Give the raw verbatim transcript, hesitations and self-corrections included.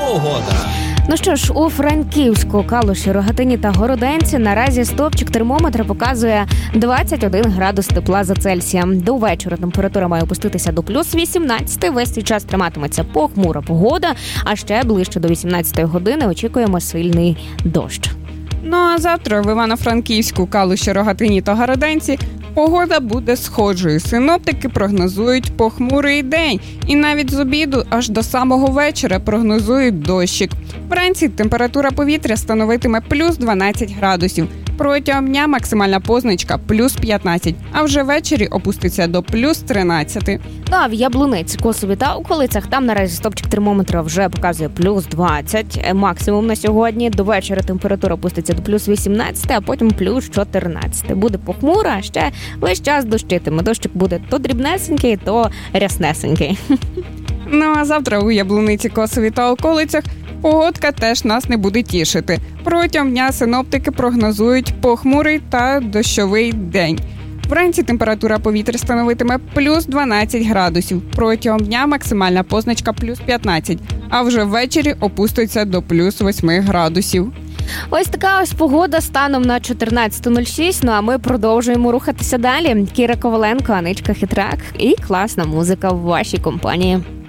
Погода. Ну що ж, у Франківську, Калуші, Рогатині та Городенці наразі стовпчик термометра показує двадцять один градус тепла за Цельсієм. До вечора температура має опуститися до плюс вісімнадцять. Весь цей час триматиметься похмура погода, а ще ближче до вісімнадцятої години очікуємо сильний дощ. Ну а завтра в Івано-Франківську, Калуші, Рогатині та Городенці погода буде схожою. Синоптики прогнозують похмурий день. І навіть з обіду аж до самого вечора прогнозують дощик. Вранці температура повітря становитиме плюс дванадцять градусів. Протягом дня максимальна позначка плюс п'ятнадцять, а вже ввечері опуститься до плюс тринадцять. Ну, а в Яблуниці, Косові та околицях там наразі стопчик термометра вже показує плюс двадцять. Максимум на сьогодні. До вечора температура опуститься до плюс вісімнадцять, а потім плюс чотирнадцять. Буде похмуро, а ще весь час дощитиме. Дощик буде то дрібнесенький, то ряснесенький. Ну а завтра у Яблуниці, Косові та околицях погодка теж нас не буде тішити. Протягом дня синоптики прогнозують похмурий та дощовий день. Вранці температура повітря становитиме плюс дванадцять градусів. Протягом дня максимальна позначка плюс п'ятнадцять, а вже ввечері опуститься до плюс восьми градусів. Ось така ось погода станом на чотирнадцята нуль шість. Ну а ми продовжуємо рухатися далі. Кіра Коваленко, Аничка Хитрак і класна музика в вашій компанії.